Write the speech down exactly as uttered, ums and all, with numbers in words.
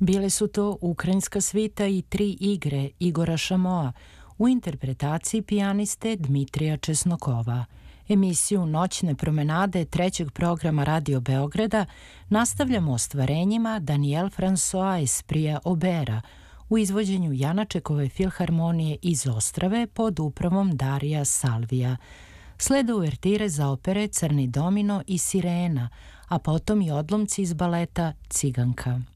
Bile su to Ukrajinska svita i tri igre Igora Šamoa u interpretaciji pijaniste Dmitrija Česnokova. Emisiju Noćne promenade trećeg programa Radio Beograda nastavljamo ostvarenjima Daniel François Esprija Obera u izvođenju Janačekove filharmonije iz Ostrave pod upravom Darija Salvija. Slede uvertire za opere Crni domino i Sirena, a potom i odlomci iz baleta Ciganka.